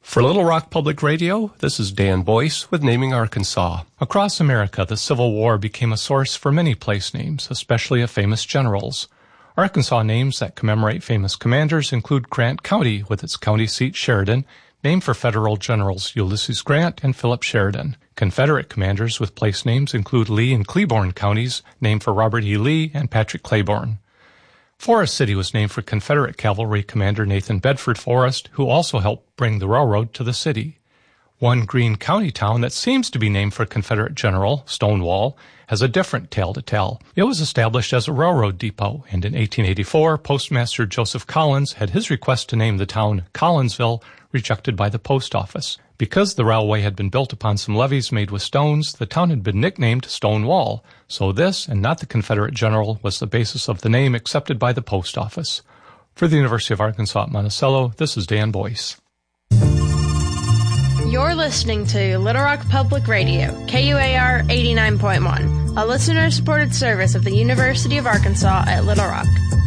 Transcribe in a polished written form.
For Little Rock Public Radio, this is Dan Boyce with Naming Arkansas. Across America, the Civil War became a source for many place names, especially of famous generals. Arkansas names that commemorate famous commanders include Grant County, with its county seat Sheridan, named for Federal Generals Ulysses Grant and Philip Sheridan. Confederate commanders with place names include Lee and Claiborne counties, named for Robert E. Lee and Patrick Claiborne. Forest City was named for Confederate Cavalry Commander Nathan Bedford Forrest, who also helped bring the railroad to the city. One Greene County town that seems to be named for Confederate General, Stonewall, has a different tale to tell. It was established as a railroad depot, and in 1884, Postmaster Joseph Collins had his request to name the town Collinsville rejected by the post office. Because the railway had been built upon some levees made with stones, the town had been nicknamed Stonewall, so this, and not the Confederate general, was the basis of the name accepted by the post office. For the University of Arkansas at Monticello, this is Dan Boyce. You're listening to Little Rock Public Radio, KUAR 89.1, a listener-supported service of the University of Arkansas at Little Rock.